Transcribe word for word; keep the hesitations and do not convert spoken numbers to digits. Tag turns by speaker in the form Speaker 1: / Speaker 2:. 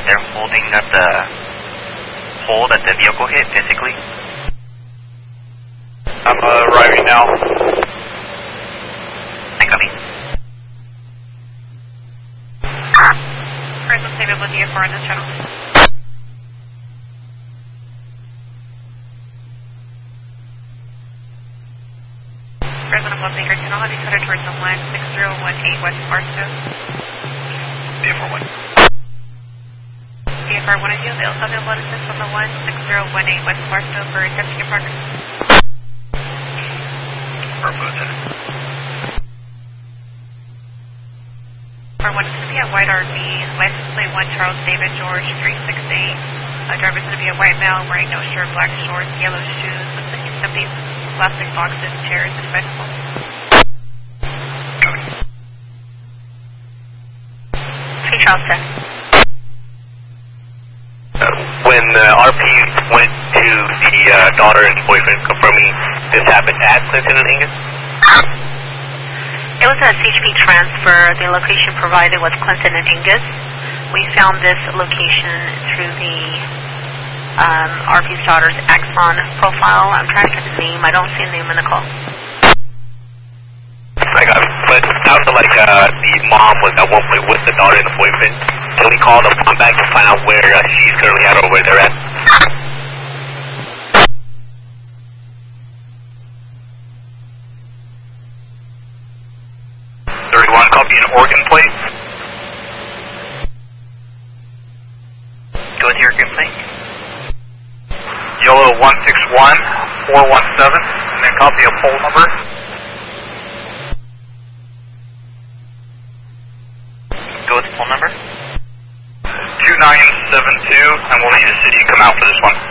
Speaker 1: they're holding up the hole that the vehicle hit physically.
Speaker 2: I'm uh, arriving now.
Speaker 1: I'm coming.
Speaker 3: Fresno State of Lithia four on this channel. Fresno Lithia, can all have you headed towards the one six zero one eight West Barstow?
Speaker 2: B F R one.
Speaker 3: B F R one of you, they'll have available assist on the one six zero one eight West Barstow for attempting your progress. R one is going to be at White R V, license plate one Charles David George three six eight. Uh, driver's going to be a white male wearing no shirt, black shorts, yellow shoes. Looks like he's something plastic boxes, chairs, and bicycles. Hey, Charleston.
Speaker 2: Uh, when uh, R P went to the uh, daughter and boyfriend confirming this happened at Clinton and Angus?
Speaker 3: It was a C H P transfer. The location provided was Clinton and Angus. We found this location through the um, R P's daughter's Axon profile. I'm trying to get the name. I don't see a name in the call.
Speaker 2: I got it. But it sounded like uh, the mom was at one point with the daughter and the boyfriend. Can we call the mom back to find out where uh, she's currently at or where they're at? thirty-one, copy an Oregon plate.
Speaker 1: Go with your Oregon plate.
Speaker 2: Yellow one six one four one seven, and then copy a poll number.
Speaker 1: Go with the phone number.
Speaker 2: two nine seven two, and we'll need a city to come out for this one.